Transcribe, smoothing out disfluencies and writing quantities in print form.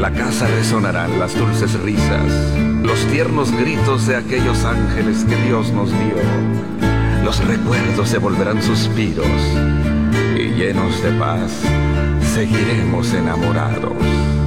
la casa resonarán las dulces risas, los tiernos gritos de aquellos ángeles que Dios nos dio. Los recuerdos se volverán suspiros y llenos de paz seguiremos enamorados.